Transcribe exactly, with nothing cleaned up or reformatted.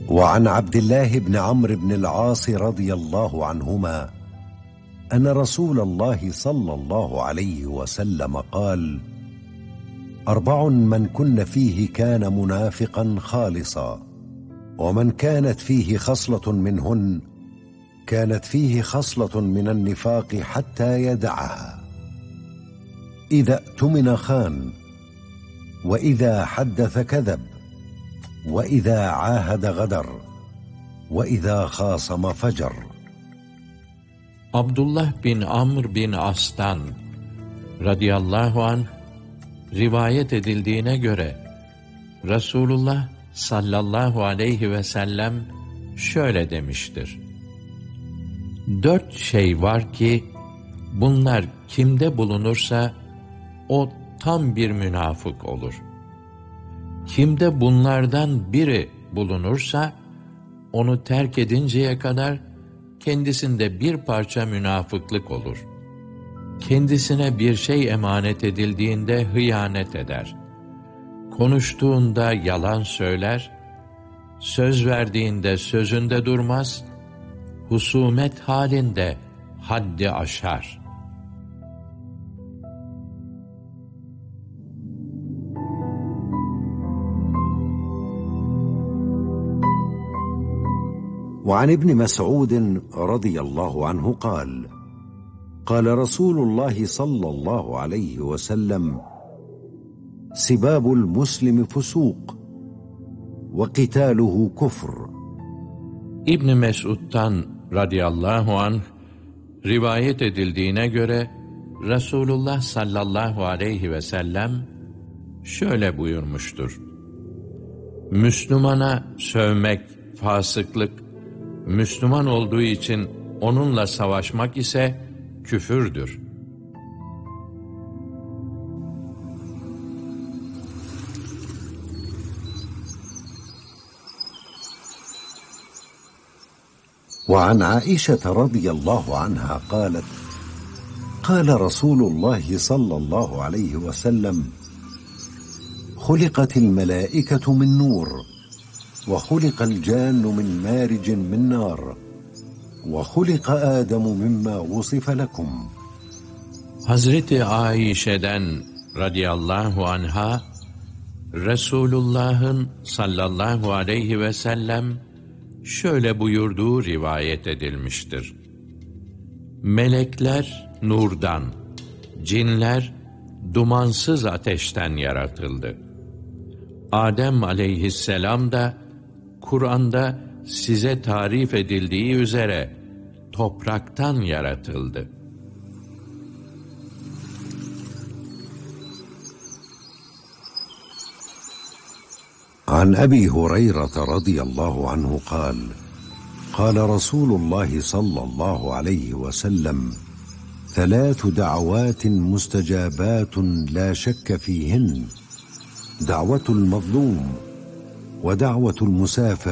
وعن عبد الله بن عمرو بن العاص رضي الله عنهما أن رسول الله صلى الله عليه وسلم قال: أربع من كن فيه كان منافقا خالصا، ومن كانت فيه خصلة منهن كانت فيه خصلة من النفاق حتى يدعها: إذا اؤتمن خان، وإذا حدث كذب، وإذا عاهد غدر، وإذا خاصم فجر. Abdullah bin Amr bin As'tan radıyallahu anh rivayet edildiğine göre Resulullah sallallahu aleyhi ve sellem şöyle demiştir: Dört şey var ki bunlar kimde bulunursa o tam bir münafık olur. Kimde bunlardan biri bulunursa onu terk edinceye kadar kendisinde bir parça münafıklık olur. Kendisine bir şey emanet edildiğinde hıyanet eder. Konuştuğunda yalan söyler, söz verdiğinde sözünde durmaz, husumet halinde haddi aşar. وعن ابن مسعود رضي الله عنه قال: قال رسول الله صلى الله عليه وسلم: سباب المسلم فسوق وقتاله كفر. İbn Mes'ud'dan radıyallahu anh rivayet edildiğine göre Resulullah sallallahu aleyhi ve sellem şöyle buyurmuştur: Müslümana sövmek fasıklık, Müslüman olduğu için onunla savaşmak ise küfürdür. وعن عائشة رضي الله عنها قالت: قال رسول الله صلى الله عليه وسلم: خلقت الملائكة من نور، وخلق الجان من مارج من نار، وخلق آدم مما وصف لكم. Hazreti Aişe'den radıyallahu anha Resulullah'ın sallallahu aleyhi ve sellem şöyle buyurduğu rivayet edilmiştir: Melekler nurdan, cinler dumansız ateşten yaratıldı. Adem aleyhisselam da Kur'an'da size tarif edildiği üzere topraktan yaratıldı. عن أبي هريرة رضي الله عنه قال: قال رسول الله صلى الله عليه وسلم: ثلاث دعوات مستجابات لا شك فيهن: دعوة المظلوم، ودعوة المسافر،